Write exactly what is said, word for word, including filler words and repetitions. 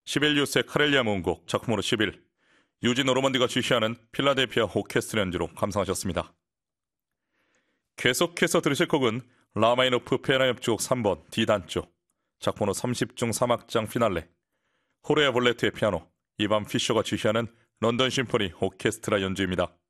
시벨리우스의 카렐리아 모음곡 작품으로 십일, 유진 오르먼디가 주시하는 필라델피아 오케스트라 연주로 감상하셨습니다. 계속해서 들으실 곡은 라마니노프 피아노 협주곡 삼 번 D단조 작품으로 삼십 중 삼 악장 피날레, 호레아 볼레트의 피아노, 이반 피셔가 주시하는 런던 심포니 오케스트라 연주입니다.